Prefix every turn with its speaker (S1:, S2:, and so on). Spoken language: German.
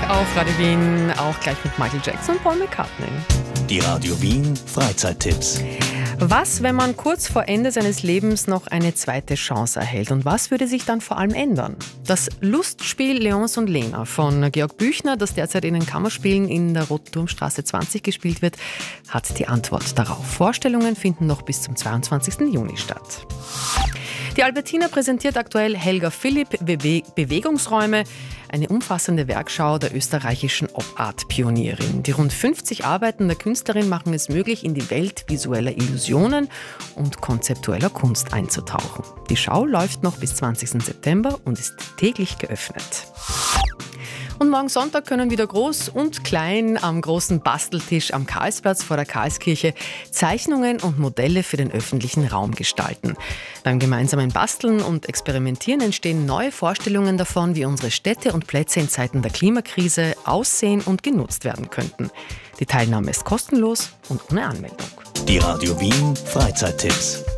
S1: Auf Radio Wien auch gleich mit Michael Jackson und Paul McCartney.
S2: Die Radio Wien Freizeittipps.
S1: Was, wenn man kurz vor Ende seines Lebens noch eine zweite Chance erhält? Und was würde sich dann vor allem ändern? Das Lustspiel Leonce und Lena von Georg Büchner, das derzeit in den Kammerspielen in der Rotenturmstraße 20 gespielt wird, hat die Antwort darauf. Vorstellungen finden noch bis zum 22. Juni statt. Die Albertina präsentiert aktuell Helga Philipp Bewegungsräume, eine umfassende Werkschau der österreichischen Op-Art-Pionierin. Die rund 50 Arbeiten der Künstlerin machen es möglich, in die Welt visueller Illusionen und konzeptueller Kunst einzutauchen. Die Schau läuft noch bis 20. September und ist täglich geöffnet. Und morgen Sonntag können wieder Groß und Klein am großen Basteltisch am Karlsplatz vor der Karlskirche Zeichnungen und Modelle für den öffentlichen Raum gestalten. Beim gemeinsamen Basteln und Experimentieren entstehen neue Vorstellungen davon, wie unsere Städte und Plätze in Zeiten der Klimakrise aussehen und genutzt werden könnten. Die Teilnahme ist kostenlos und ohne Anmeldung.
S2: Die Radio Wien Freizeittipps.